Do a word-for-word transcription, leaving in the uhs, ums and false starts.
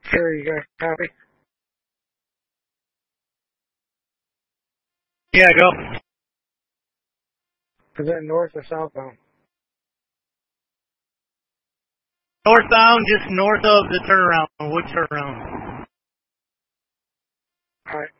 Sure, you got a copy? Yeah, go. Is that north or southbound? Northbound, just north of the turnaround, wood turnaround. Alright.